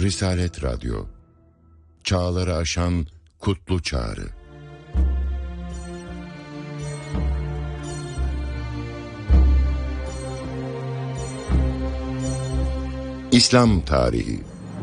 Risalet Radyo, çağları aşan kutlu çağrı. İslam tarihi.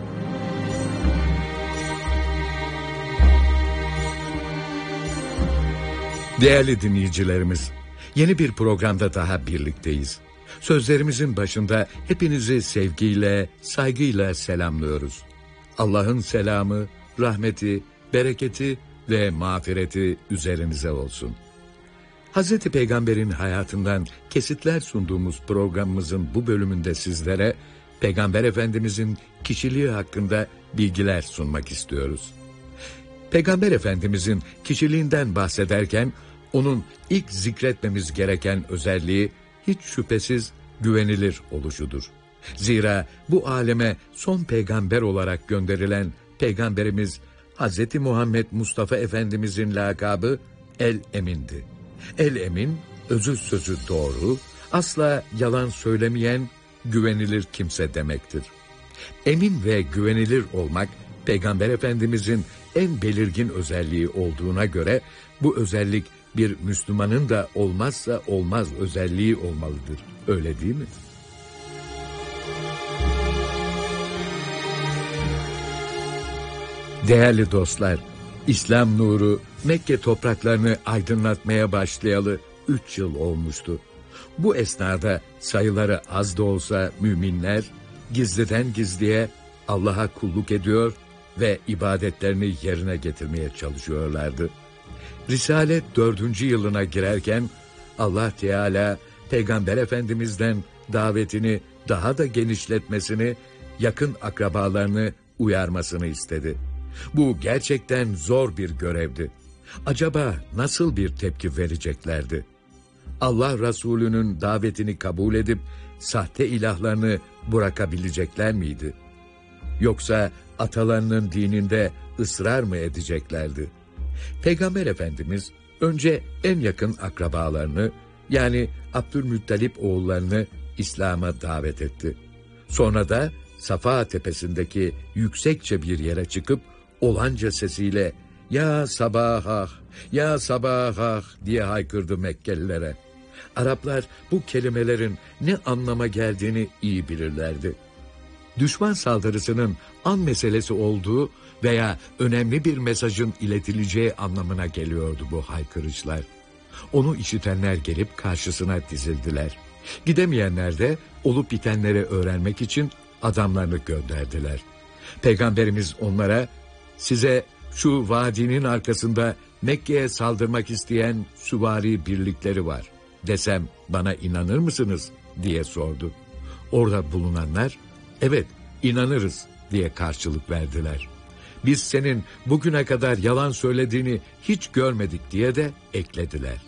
Değerli dinleyicilerimiz, yeni bir programda daha birlikteyiz. Sözlerimizin başında hepinizi sevgiyle, saygıyla selamlıyoruz. Allah'ın selamı, rahmeti, bereketi ve mağfireti üzerinize olsun. Hz. Peygamber'in hayatından kesitler sunduğumuz programımızın bu bölümünde sizlere Peygamber Efendimizin kişiliği hakkında bilgiler sunmak istiyoruz. Peygamber Efendimizin kişiliğinden bahsederken onun ilk zikretmemiz gereken özelliği hiç şüphesiz güvenilir oluşudur. Zira bu aleme son peygamber olarak gönderilen Peygamberimiz Hz. Muhammed Mustafa Efendimizin lakabı El-Emin'di. El-Emin, özü sözü doğru, asla yalan söylemeyen, güvenilir kimse demektir. Emin ve güvenilir olmak, Peygamber Efendimizin en belirgin özelliği olduğuna göre, bu özellik bir Müslümanın da olmazsa olmaz özelliği olmalıdır. Öyle değil mi? Değerli dostlar, İslam nuru Mekke topraklarını aydınlatmaya başlayalı 3 yıl olmuştu. Bu esnada sayıları az da olsa müminler gizliden gizliye Allah'a kulluk ediyor ve ibadetlerini yerine getirmeye çalışıyorlardı. Risalet 4. yılına girerken Allah Teala Peygamber Efendimiz'den davetini daha da genişletmesini, yakın akrabalarını uyarmasını istedi. Bu gerçekten zor bir görevdi. Acaba nasıl bir tepki vereceklerdi? Allah Resulü'nün davetini kabul edip sahte ilahlarını bırakabilecekler miydi? Yoksa atalarının dininde ısrar mı edeceklerdi? Peygamber Efendimiz önce en yakın akrabalarını, yani Abdülmuttalip oğullarını İslam'a davet etti. Sonra da Safa tepesindeki yüksekçe bir yere çıkıp olanca sesiyle "Ya sabahah, ya sabahah" diye haykırdı Mekkelilere. Araplar bu kelimelerin ne anlama geldiğini iyi bilirlerdi. Düşman saldırısının an meselesi olduğu veya önemli bir mesajın iletileceği anlamına geliyordu bu haykırışlar. Onu işitenler gelip karşısına dizildiler. Gidemeyenler de olup bitenleri öğrenmek için adamlarını gönderdiler. Peygamberimiz onlara, "Size şu vadinin arkasında Mekke'ye saldırmak isteyen süvari birlikleri var desem bana inanır mısınız?" diye sordu. Orada bulunanlar, "Evet, inanırız" diye karşılık verdiler. "Biz senin bugüne kadar yalan söylediğini hiç görmedik" diye de eklediler.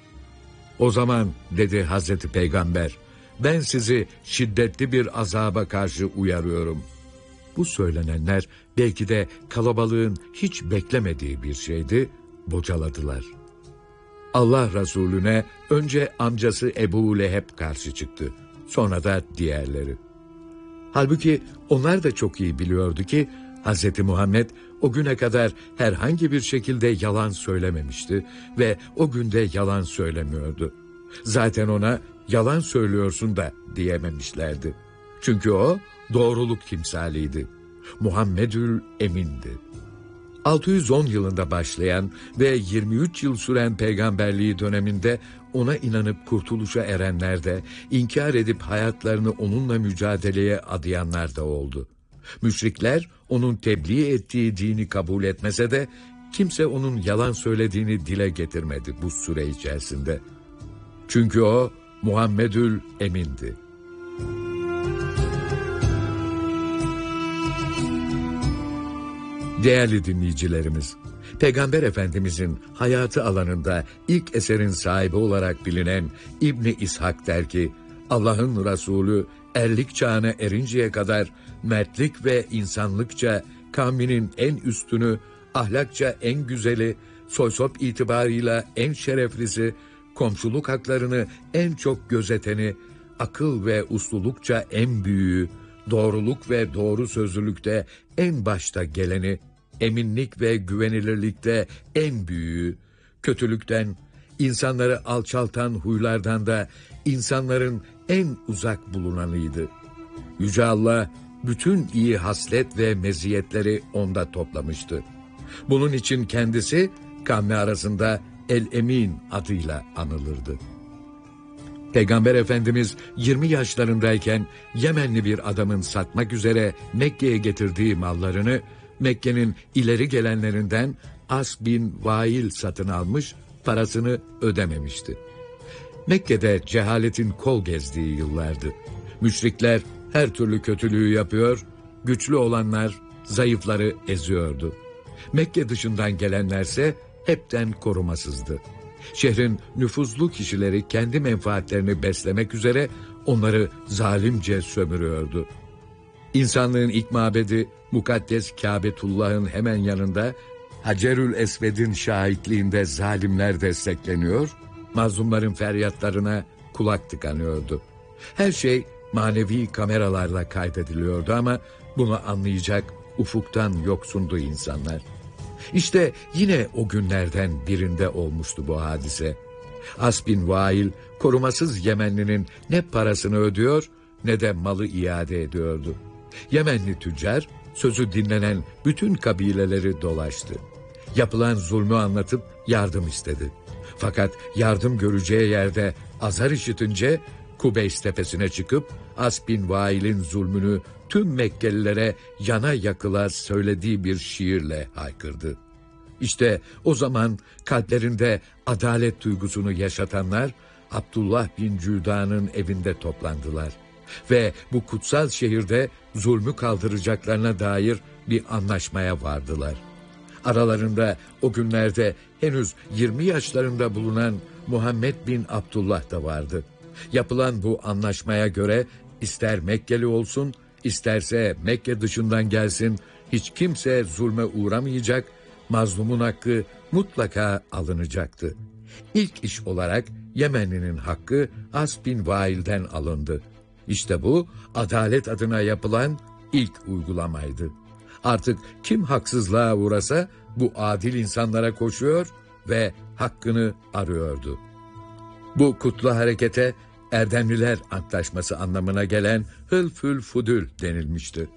"O zaman" dedi Hazreti Peygamber, "ben sizi şiddetli bir azaba karşı uyarıyorum." Bu söylenenler belki de kalabalığın hiç beklemediği bir şeydi, bocaladılar. Allah Resulüne önce amcası Ebu Leheb karşı çıktı, sonra da diğerleri. Halbuki onlar da çok iyi biliyordu ki Hz. Muhammed o güne kadar herhangi bir şekilde yalan söylememişti ve o günde yalan söylemiyordu. Zaten ona "yalan söylüyorsun" da diyememişlerdi. Çünkü o doğruluk timsaliydi. Muhammedül Emin'di. 610 yılında başlayan ve 23 yıl süren peygamberliği döneminde ona inanıp kurtuluşa erenler de, inkar edip hayatlarını onunla mücadeleye adayanlar da oldu. Müşrikler onun tebliğ ettiği dini kabul etmese de kimse onun yalan söylediğini dile getirmedi bu süre içerisinde. Çünkü o Muhammedül Emin'di. Değerli dinleyicilerimiz, Peygamber Efendimizin hayatı alanında ilk eserin sahibi olarak bilinen İbni İshak der ki, Allah'ın Resulü erlik çağına erinceye kadar mertlik ve insanlıkça kavminin en üstünü, ahlakça en güzeli, soysop itibarıyla en şereflisi, komşuluk haklarını en çok gözeteni, akıl ve uslulukça en büyüğü, doğruluk ve doğru sözlülükte en başta geleni, eminlik ve güvenilirlikte en büyüğü, kötülükten, insanları alçaltan huylardan da insanların en uzak bulunanıydı. Yüce Allah bütün iyi haslet ve meziyetleri onda toplamıştı. Bunun için kendisi kavmi arasında El-Emin adıyla anılırdı. Peygamber Efendimiz 20 yaşlarındayken Yemenli bir adamın satmak üzere Mekke'ye getirdiği mallarını Mekke'nin ileri gelenlerinden As bin Vail satın almış, parasını ödememişti. Mekke'de cehaletin kol gezdiği yıllardı. Müşrikler her türlü kötülüğü yapıyor, güçlü olanlar zayıfları eziyordu. Mekke dışından gelenlerse hepten korumasızdı. Şehrin nüfuzlu kişileri kendi menfaatlerini beslemek üzere onları zalimce sömürüyordu. İnsanlığın ilk mabedi mukaddes Kâbetullah'ın hemen yanında Hacerül Esved'in şahitliğinde zalimler destekleniyor, mazlumların feryatlarına kulak tıkanıyordu. Her şey manevi kameralarla kaydediliyordu ama bunu anlayacak ufuktan yoksundu insanlar. İşte yine o günlerden birinde olmuştu bu hadise. As bin Vail korumasız Yemenlinin ne parasını ödüyor ne de malı iade ediyordu. Yemenli tüccar sözü dinlenen bütün kabileleri dolaştı. Yapılan zulmü anlatıp yardım istedi. Fakat yardım göreceği yerde azar işitince Kubeys tepesine çıkıp As bin Vail'in zulmünü tüm Mekkelilere yana yakıla söylediği bir şiirle haykırdı. İşte o zaman kalplerinde adalet duygusunu yaşatanlar Abdullah bin Cüda'nın evinde toplandılar. Ve bu kutsal şehirde zulmü kaldıracaklarına dair bir anlaşmaya vardılar. Aralarında o günlerde henüz 20 yaşlarında bulunan Muhammed bin Abdullah da vardı. Yapılan bu anlaşmaya göre ister Mekkeli olsun, isterse Mekke dışından gelsin, hiç kimse zulme uğramayacak, mazlumun hakkı mutlaka alınacaktı. İlk iş olarak Yemenli'nin hakkı As bin Vail'den alındı. İşte bu adalet adına yapılan ilk uygulamaydı. Artık kim haksızlığa uğrasa bu adil insanlara koşuyor ve hakkını arıyordu. Bu kutlu harekete Erdemliler Antlaşması anlamına gelen Hılfül Fudül denilmişti.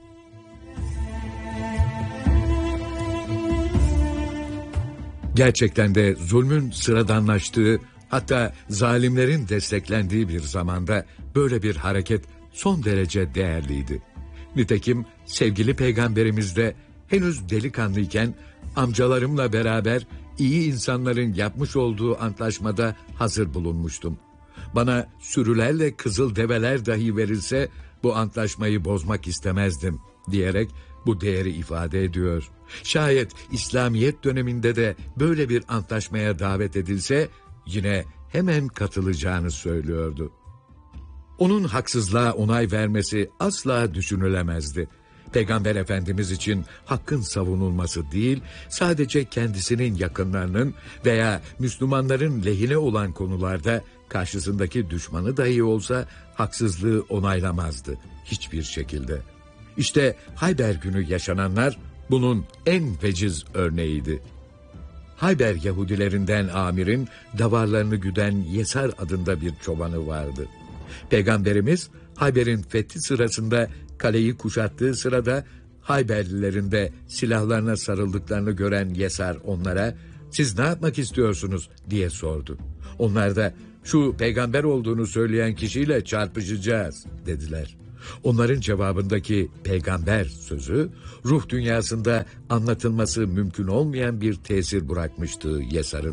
Gerçekten de zulmün sıradanlaştığı, hatta zalimlerin desteklendiği bir zamanda böyle bir hareket son derece değerliydi. Nitekim sevgili Peygamberimiz de henüz delikanlıyken amcalarımla beraber iyi insanların yapmış olduğu antlaşmada hazır bulunmuştum. Bana sürülerle kızıl develer dahi verilse bu antlaşmayı bozmak istemezdim diyerek bu değeri ifade ediyor. Şayet İslamiyet döneminde de böyle bir antlaşmaya davet edilse yine hemen katılacağını söylüyordu. Onun haksızlığa onay vermesi asla düşünülemezdi. Peygamber Efendimiz için hakkın savunulması değil, sadece kendisinin yakınlarının veya Müslümanların lehine olan konularda karşısındaki düşmanı dahi olsa haksızlığı onaylamazdı hiçbir şekilde. İşte Hayber günü yaşananlar bunun en veciz örneğiydi. Hayber Yahudilerinden Amir'in davarlarını güden Yesar adında bir çobanı vardı. Peygamberimiz Hayber'in fethi sırasında kaleyi kuşattığı sırada Hayberlilerin de silahlarına sarıldıklarını gören Yesar onlara "Siz ne yapmak istiyorsunuz?" diye sordu. Onlar da "Şu peygamber olduğunu söyleyen kişiyle çarpışacağız" dediler. Onların cevabındaki peygamber sözü ruh dünyasında anlatılması mümkün olmayan bir tesir bırakmıştı Yesar'ın.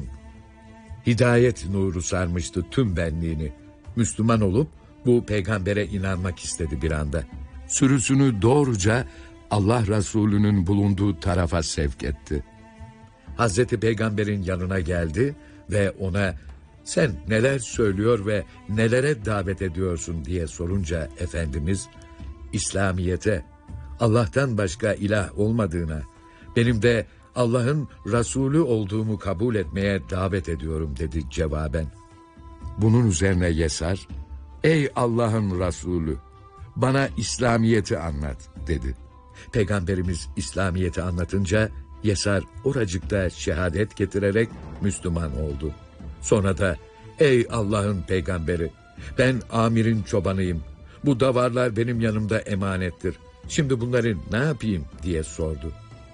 Hidayet nuru sarmıştı tüm benliğini. Müslüman olup bu peygambere inanmak istedi bir anda. Sürüsünü doğruca Allah Resulü'nün bulunduğu tarafa sevk etti. Hazreti Peygamber'in yanına geldi ve ona "Sen neler söylüyor ve nelere davet ediyorsun?" diye sorunca Efendimiz, İslamiyet'e, Allah'tan başka ilah olmadığına, benim de Allah'ın Resulü olduğumu kabul etmeye davet ediyorum dedi cevaben. Bunun üzerine Yesar, "Ey Allah'ın Resulü, bana İslamiyet'i anlat dedi. Peygamberimiz İslamiyet'i anlatınca Yesar oracıkta şehadet getirerek Müslüman oldu. Sonra da ey Allah'ın peygamberi, ben Amir'in çobanıyım. Bu davarlar benim yanımda emanettir. Şimdi bunları ne yapayım diye sordu.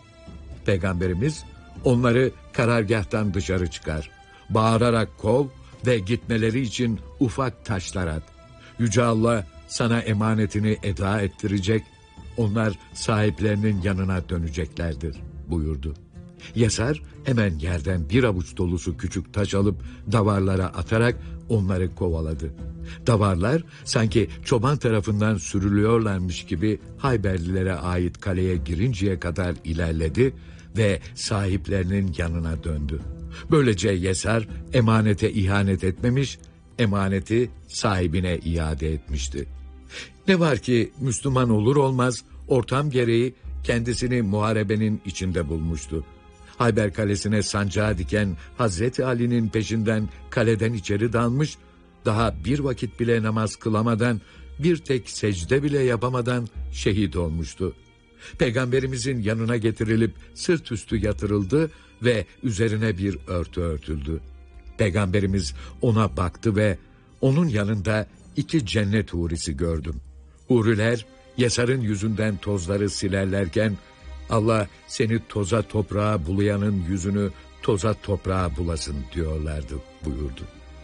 Peygamberimiz onları karargâhtan dışarı çıkar. Bağırarak kov ve gitmeleri için ufak taşlar at. Yüce Allah sana emanetini eda ettirecek, onlar sahiplerinin yanına döneceklerdir buyurdu. Yesar hemen yerden bir avuç dolusu küçük taş alıp davarlara atarak onları kovaladı. Davarlar sanki çoban tarafından sürülüyorlarmış gibi Hayberlilere ait kaleye girinceye kadar ilerledi ve sahiplerinin yanına döndü. Böylece Yesar emanete ihanet etmemiş, emaneti sahibine iade etmişti. Ne var ki Müslüman olur olmaz ortam gereği kendisini muharebenin içinde bulmuştu. Hayber Kalesi'ne sancağı diken Hazreti Ali'nin peşinden kaleden içeri dalmış, daha bir vakit bile namaz kılamadan, bir tek secde bile yapamadan şehit olmuştu. Peygamberimizin yanına getirilip sırt üstü yatırıldı ve üzerine bir örtü örtüldü. Peygamberimiz ona baktı ve onun yanında 2 cennet hurisi gördüm. Huriler Yesar'ın yüzünden tozları silerlerken Allah seni toza toprağa bulayanın yüzünü toza toprağa bulasın diyorlardı buyurdu.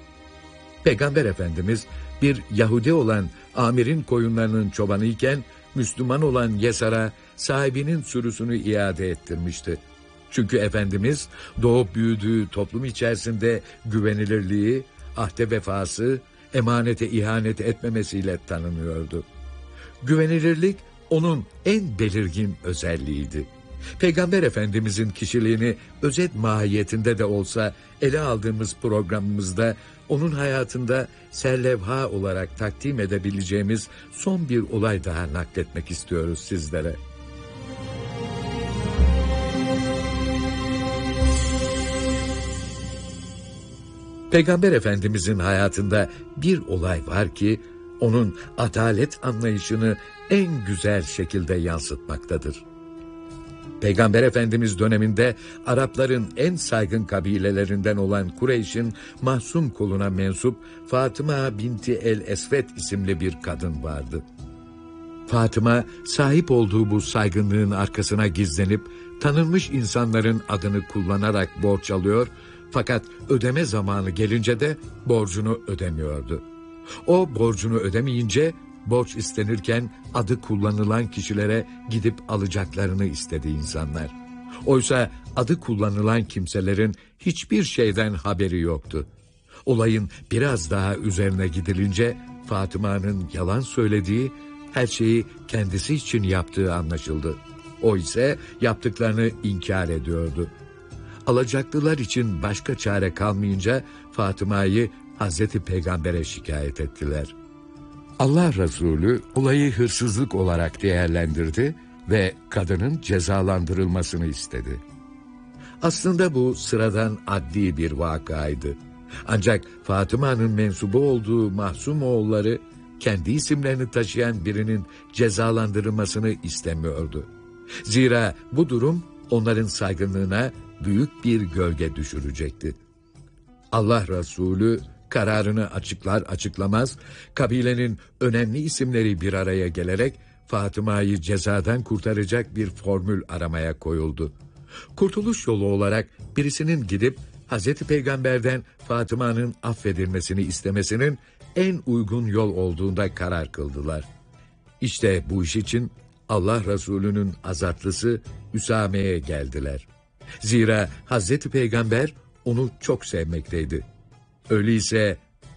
Peygamber Efendimiz bir Yahudi olan Amir'in koyunlarının çobanıyken Müslüman olan Yesar'a sahibinin sürüsünü iade ettirmişti. Çünkü Efendimiz doğup büyüdüğü toplum içerisinde güvenilirliği, ahde vefası, emanete ihanet etmemesiyle tanınıyordu. Güvenilirlik onun en belirgin özelliğiydi. Peygamber Efendimizin kişiliğini özet mahiyetinde de olsa ele aldığımız programımızda onun hayatında serlevha olarak takdim edebileceğimiz son bir olay daha nakletmek istiyoruz sizlere. Peygamber Efendimizin hayatında bir olay var ki onun adalet anlayışını en güzel şekilde yansıtmaktadır. Peygamber Efendimiz döneminde Arapların en saygın kabilelerinden olan Kureyş'in Mahsum koluna mensup Fatıma binti el-Esvet isimli bir kadın vardı. Fatıma sahip olduğu bu saygınlığın arkasına gizlenip tanınmış insanların adını kullanarak borç alıyor, fakat ödeme zamanı gelince de borcunu ödemiyordu. O borcunu ödemeyince borç istenirken adı kullanılan kişilere gidip alacaklarını istedi insanlar. Oysa adı kullanılan kimselerin hiçbir şeyden haberi yoktu. Olayın biraz daha üzerine gidilince Fatıma'nın yalan söylediği, her şeyi kendisi için yaptığı anlaşıldı. O ise yaptıklarını inkar ediyordu. Alacaklılar için başka çare kalmayınca Fatıma'yı Hazreti Peygamber'e şikayet ettiler. Allah Resulü olayı hırsızlık olarak değerlendirdi ve kadının cezalandırılmasını istedi. Aslında bu sıradan adli bir vakaydı. Ancak Fatıma'nın mensubu olduğu Mahsum oğulları kendi isimlerini taşıyan birinin cezalandırılmasını istemiyordu. Zira bu durum onların saygınlığına büyük bir gölge düşürecekti. Allah Resulü kararını açıklar açıklamaz kabilenin önemli isimleri bir araya gelerek Fatıma'yı cezadan kurtaracak bir formül aramaya koyuldu. Kurtuluş yolu olarak birisinin gidip Hazreti Peygamber'den Fatıma'nın affedilmesini istemesinin en uygun yol olduğunda karar kıldılar. İşte bu iş için Allah Resulü'nün azatlısı Üsame'ye geldiler. Zira Hazreti Peygamber onu çok sevmekteydi. Öyleyse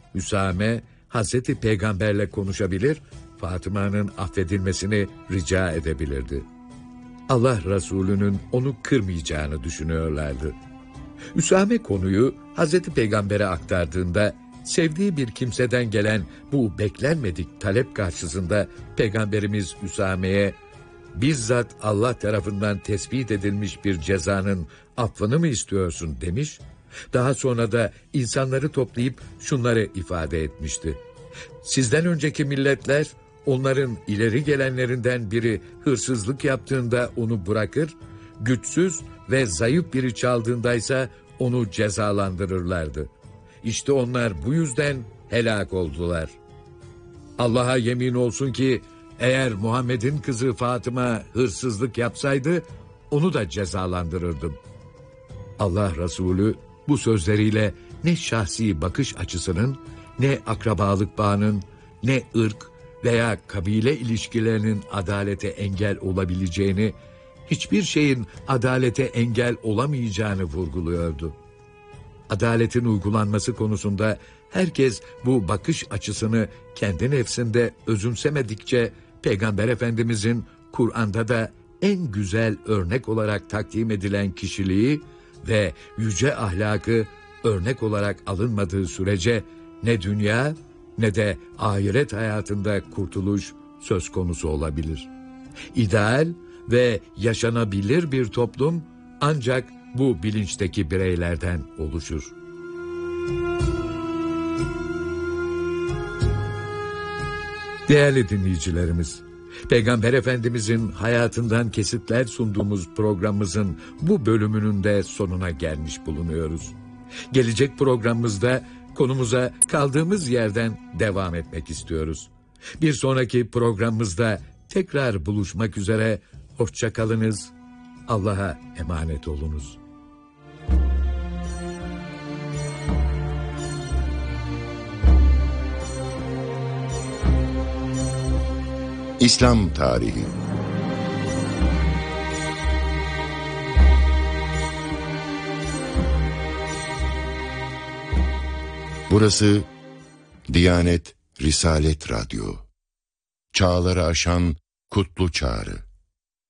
Üsame Hazreti Peygamberle konuşabilir, Fatıma'nın affedilmesini rica edebilirdi. Allah Resulü'nün onu kırmayacağını düşünüyorlardı. Üsame konuyu Hazreti Peygamber'e aktardığında sevdiği bir kimseden gelen bu beklenmedik talep karşısında Peygamberimiz Üsame'ye bizzat Allah tarafından tespit edilmiş bir cezanın affını mı istiyorsun demiş. Daha sonra da insanları toplayıp şunları ifade etmişti. Sizden önceki milletler onların ileri gelenlerinden biri hırsızlık yaptığında onu bırakır, güçsüz ve zayıf biri çaldığındaysa onu cezalandırırlardı. İşte onlar bu yüzden helak oldular. Allah'a yemin olsun ki eğer Muhammed'in kızı Fatıma hırsızlık yapsaydı onu da cezalandırırdım. Allah Resulü bu sözleriyle ne şahsi bakış açısının, ne akrabalık bağının, ne ırk veya kabile ilişkilerinin adalete engel olabileceğini, hiçbir şeyin adalete engel olamayacağını vurguluyordu. Adaletin uygulanması konusunda herkes bu bakış açısını kendi nefsinde özümsemedikçe Peygamber Efendimizin Kur'an'da da en güzel örnek olarak takdim edilen kişiliği ve yüce ahlakı örnek olarak alınmadığı sürece ne dünya ne de ahiret hayatında kurtuluş söz konusu olabilir. İdeal ve yaşanabilir bir toplum ancak bu bilinçteki bireylerden oluşur. Değerli dinleyicilerimiz, Peygamber Efendimizin hayatından kesitler sunduğumuz programımızın bu bölümünün de sonuna gelmiş bulunuyoruz. Gelecek programımızda konumuza kaldığımız yerden devam etmek istiyoruz. Bir sonraki programımızda tekrar buluşmak üzere, hoşça kalınız, Allah'a emanet olunuz. İslam tarihi. Burası Diyanet Risalet Radyo. Çağları aşan kutlu çağrı.